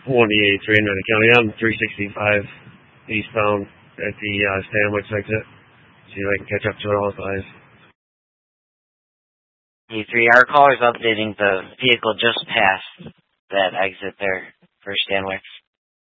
183 in the county. I'm 365 eastbound at the Stanwich exit. See if I can catch up to it all guys. E3, our caller's updating the vehicle just past that exit there for Stanwich.